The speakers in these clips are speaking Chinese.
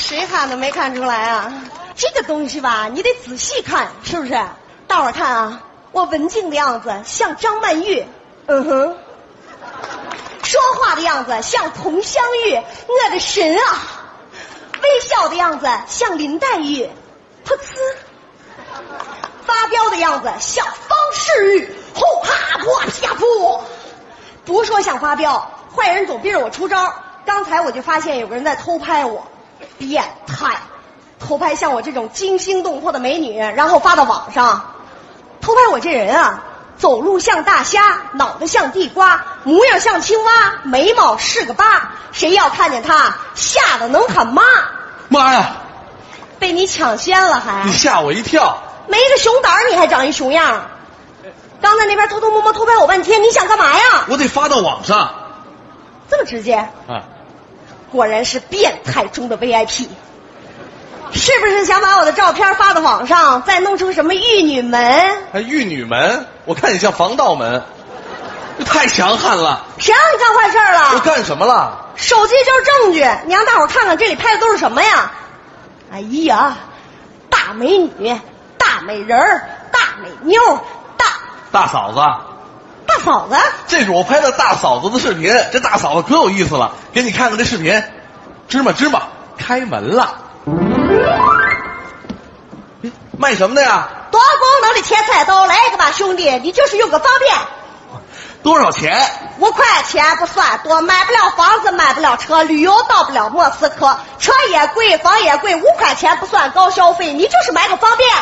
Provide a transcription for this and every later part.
谁看都没看出来啊？这个东西吧，你得仔细看，是不是？大伙儿看啊，我文静的样子像张曼玉，说话的样子像佟湘玉，我的神啊！微笑的样子像林黛玉，噗呲；发飙的样子像方世玉，吼哈破啪噗。不说想发飙，坏人总逼着我出招。刚才我就发现有个人在偷拍我，变态！偷拍像我这种惊心动魄的美女，然后发到网上。偷拍我这人啊，走路像大虾，脑袋像地瓜，模样像青蛙，眉毛是个疤。谁要看见他，吓得能喊妈！ 妈呀！ 被你抢先了还？ 你吓我一跳！ 没个熊胆你还长一熊样。刚才那边偷偷摸摸偷拍我半天，你想干嘛呀？ 我得发到网上。 这么直接？ 啊！ 果然是变态中的 VIP。是不是想把我的照片发到网上，再弄出什么玉女门？ 玉女门？我看你像防盗门，这太强悍了。 谁让你干坏事了？ 我干什么了？ 手机就是证据，你让大伙看看这里拍的都是什么呀？哎呀，大美女，大美人儿，大美妞， 大嫂子。 大嫂子？ 这是我拍的大嫂子的视频，这大嫂子可有意思了，给你看看这视频。芝麻开门了。卖什么的呀？ 多功能的切菜刀，来一个吧，兄弟，你就是用个方便。 多少钱 ？5块钱不算多，买不了房子，买不了车，旅游到不了莫斯科，车也贵，房也贵，5块钱不算高消费，你就是买个方便。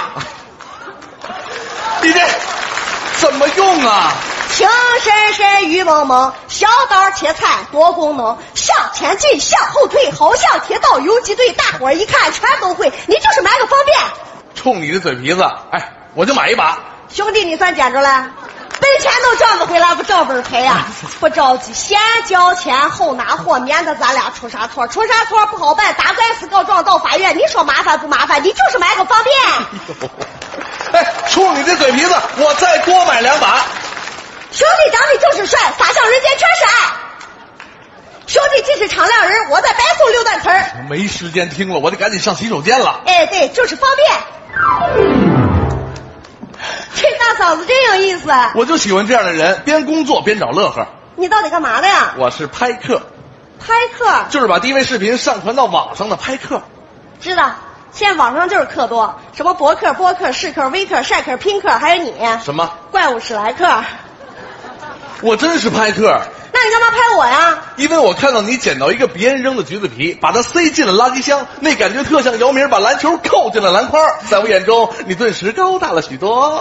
你这怎么用啊？ 情深深雨蒙蒙，小刀切菜多功能，向前进向后退，好像铁道游击队，大伙儿一看全都会，你就是买个方便。 冲你的嘴皮子，我就买一把。 兄弟，你算捡着了，本钱都赚不回来，不照本赔啊！不着急，先交钱后拿货，免得咱俩出啥错不好办，打官司告状到法院，你说麻烦不麻烦？你就是买个方便。 冲你的嘴皮子，我再多买2把。 兄弟长得就是帅，洒向人间全是爱。兄弟这是敞亮人，我在白送6段词儿。 没时间听了，我得赶紧上洗手间了。 对，就是方便。这大嫂子真有意思。 我就喜欢这样的人，边工作边找乐呵。 你到底干嘛的呀？ 我是拍客。 拍客就是把低微视频上传到网上的拍客。 知道，现在网上就是客多，什么博客、播客、视客、微客、晒客、拼客，还有你。 什么？ 怪物史莱克。 我真是拍客。 那你干嘛拍我呀？ 因为我看到你捡到一个别人扔的橘子皮，把它塞进了垃圾箱，那感觉特像姚明把篮球扣进了篮筐，在我眼中你顿时高大了许多。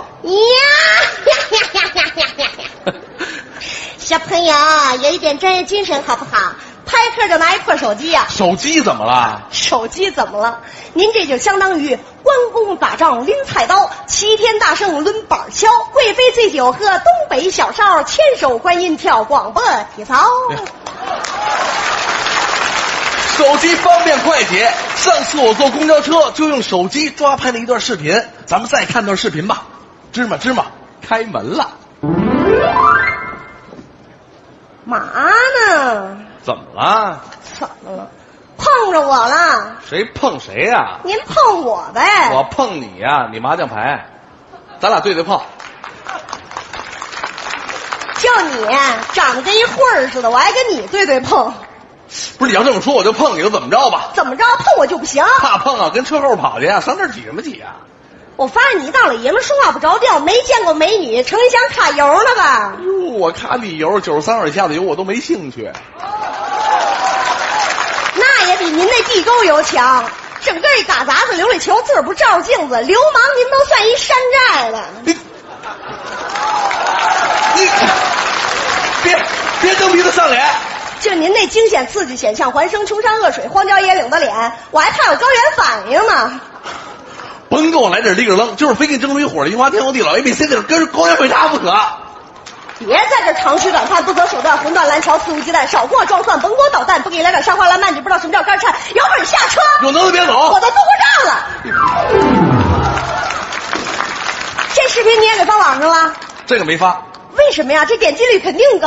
小朋友有一点专业精神好不好？拍客就拿一破手机呀。 手机怎么了？ 手机怎么了？您这就相当于关公打仗拎菜刀，齐天大圣抡板锹，贵妃醉酒喝，东北小烧，千手观音跳广播体操。 手机方便快捷，上次我坐公交车就用手机抓拍了一段视频，咱们再看段视频吧。芝麻开门了。 嘛呢？ 怎么了？ 怎么了？碰着我了。 谁碰谁呀？ 您碰我呗。 我碰你呀，你麻将牌，咱俩对碰。 就你长得跟一混儿似的，我还跟你对碰。 不是，你要这么说我就碰你了，怎么着吧？ 怎么着？碰我就不行？ 怕碰啊，跟车后跑去啊，上那儿挤什么挤啊？ 我发现你大老爷们说话不着调，没见过美女，成想卡油了吧？ 哟，我卡你油，93以下的油我都没兴趣。 那也比您那地沟油强，整个一嘎杂子流里球，自个儿不照照镜子，流氓您都算一山寨了。 你别蹬鼻子上脸。 就您那惊险刺激、险象环生、穷山恶水、荒郊野岭的脸，我还怕有高原反应呢。 甭跟我来点立个愣，就是非跟争一火的樱花天皇帝老 ABC 的跟高原回答不可。 别在这长吁短叹、不择手段、魂断蓝桥、肆无忌惮，少给我装蒜，甭给我捣蛋，不给你来点沙花烂漫，你不知道什么叫干颤。有本事下车， 有能耐别走， 我都坐过站了。这视频你也给放网上了？ 这个没发。 为什么呀？这点击率肯定高。